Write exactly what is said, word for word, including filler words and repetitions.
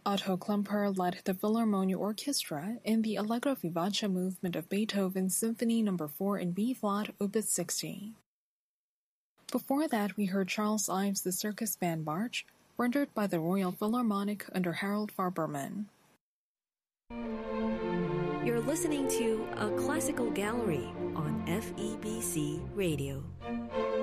Otto Klemperer led the Philharmonia Orchestra in the Allegro vivace movement of Beethoven's Symphony Number four in B-flat, Opus sixty. Before that, we heard Charles Ives' The Circus Band March, rendered by the Royal Philharmonic under Harold Farberman. You're listening to A Classical Gallery on F E B C Radio.